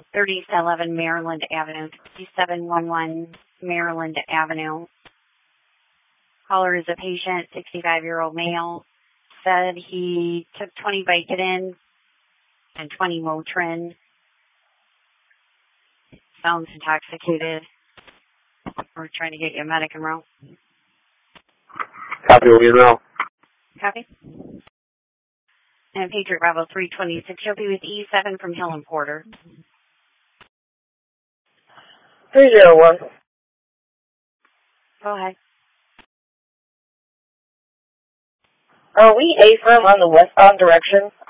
3711 Maryland Avenue, 3711 Maryland Avenue. Caller is a patient, 65-year-old male. Said he took 20 Vicodin and 20 Motrin. Sounds intoxicated. We're trying to get you a medic and roll. Copy, we know. Copy. And Patriot Bravo 326, you'll be with E7 from Hill and Porter. 301. Go ahead. Are we A-firm on the westbound direction?